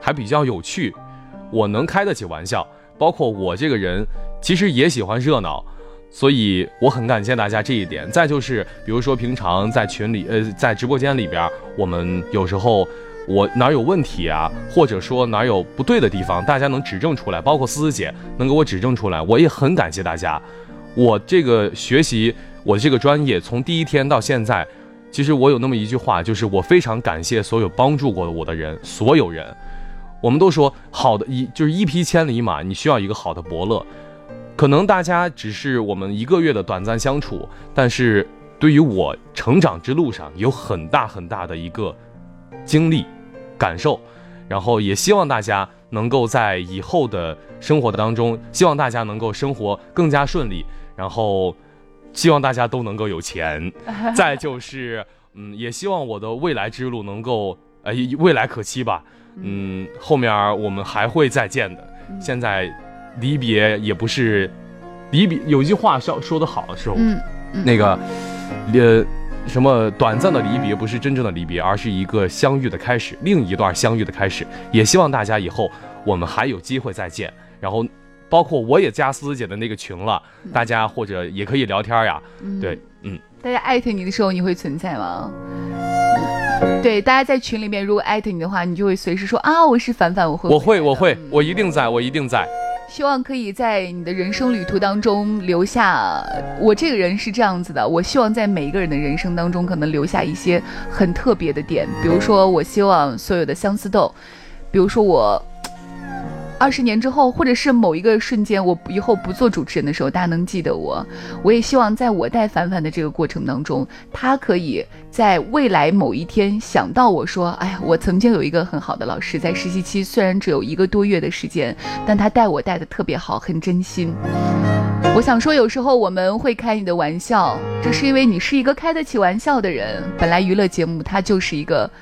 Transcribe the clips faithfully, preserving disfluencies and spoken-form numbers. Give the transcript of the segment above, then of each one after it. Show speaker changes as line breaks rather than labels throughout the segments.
还比较有趣，我能开得起玩笑，包括我这个人其实也喜欢热闹，所以我很感谢大家这一点。再就是比如说平常在群里呃在直播间里边，我们有时候我哪有问题啊，或者说哪有不对的地方，大家能指正出来，包括思思姐能给我指正出来，我也很感谢大家。我这个学习我这个专业从第一天到现在，其实我有那么一句话，就是我非常感谢所有帮助过我的人，所有人。我们都说好的一就是一匹千里马，你需要一个好的伯乐。可能大家只是我们一个月的短暂相处，但是对于我成长之路上有很大很大的一个经历感受，然后也希望大家能够在以后的生活当中，希望大家能够生活更加顺利，然后希望大家都能够有钱。再就是嗯，也希望我的未来之路能够呃未来可期吧。嗯，后面我们还会再见的。现在离别也不是离别，有一句话说说得好的时候，嗯嗯、那个呃什么短暂的离别不是真正的离别，而是一个相遇的开始，另一段相遇的开始。也希望大家以后我们还有机会再见，然后包括我也加思思姐的那个群了，嗯、大家或者也可以聊天呀。嗯、对，嗯，
大家艾特你的时候，你会存在吗？对，大家在群里面如果艾特你的话，你就会随时说啊，我是凡凡，我会
我会我会、嗯、我一定在，我一定在。
希望可以在你的人生旅途当中留下，我这个人是这样子的，我希望在每一个人的人生当中可能留下一些很特别的点，比如说我希望所有的相思豆，比如说我二十年之后，或者是某一个瞬间，我以后不做主持人的时候，大家能记得我。我也希望在我带凡凡的这个过程当中，他可以在未来某一天想到我说，哎呀，我曾经有一个很好的老师，在实习期虽然只有一个多月的时间，但他带我带得特别好，很真心。我想说，有时候我们会开你的玩笑，这是因为你是一个开得起玩笑的人。本来娱乐节目它就是一个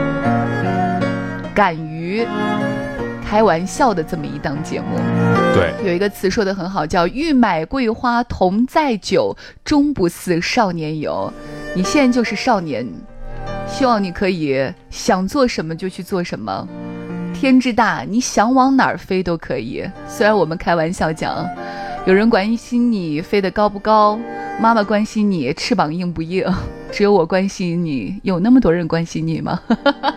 敢于开玩笑的这么一档节目。
对，
有一个词说得很好，叫欲买桂花同载酒，终不似少年游。你现在就是少年，希望你可以想做什么就去做什么，天之大，你想往哪儿飞都可以。虽然我们开玩笑讲，有人关心你飞得高不高，妈妈关心你翅膀硬不硬，只有我关心你，有那么多人关心你吗？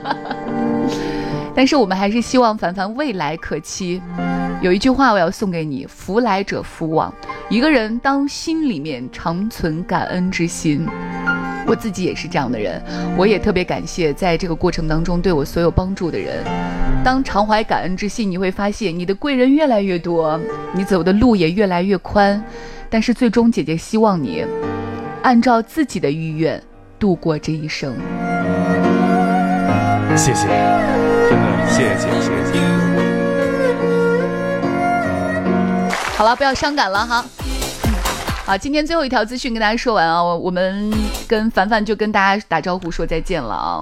但是我们还是希望凡凡未来可期。有一句话我要送给你，福来者福往。一个人当心里面常存感恩之心，我自己也是这样的人，我也特别感谢在这个过程当中对我所有帮助的人。当常怀感恩之心，你会发现你的贵人越来越多，你走的路也越来越宽。但是最终姐姐希望你按照自己的意愿度过这一生。
谢谢，真的谢谢谢谢谢。
好了，不要伤感了哈。好，今天最后一条资讯跟大家说完啊，我们跟凡凡就跟大家打招呼说再见了啊。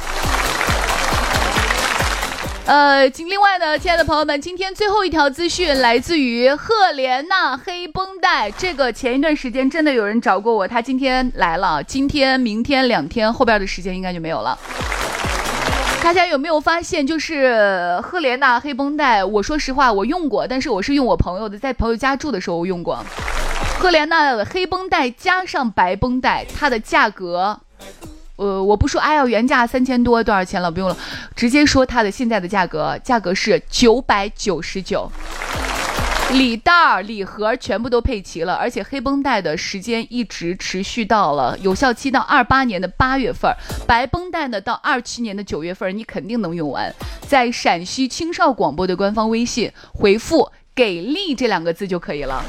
呃，另外呢，亲爱的朋友们，今天最后一条资讯来自于赫莲娜黑绷带。这个前一段时间真的有人找过我，他今天来了，今天、明天两天，后边的时间应该就没有了。大家有没有发现，就是赫莲娜黑绷带，我说实话我用过，但是我是用我朋友的，在朋友家住的时候我用过。赫莲娜的黑绷带加上白绷带，它的价格呃，我不说哎呀原价三千多多少钱了，不用了，直接说它的现在的价格，价格是九百九十九。礼袋礼盒全部都配齐了，而且黑绷带的时间一直持续到了有效期到二八年的八月份，白绷带呢到二七年的九月份，你肯定能用完。在陕西青少广播的官方微信回复给力这两个字就可以了。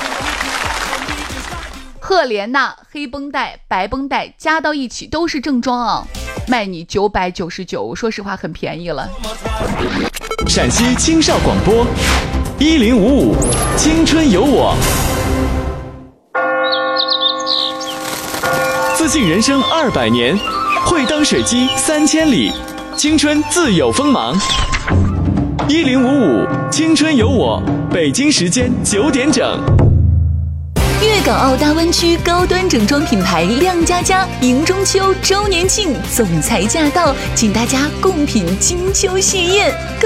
赫莲娜黑绷带白绷带加到一起都是正装啊，卖你九百九十九，我说实话很便宜了。
陕西青少广播一零五五青春有我，自信人生二百年，会当水机三千里，青春自有锋芒。一零五五青春有我，北京时间九点整。
粤港澳大湾区高端整装品牌亮佳佳迎中秋周年庆总裁驾到，请大家共品金秋喜宴。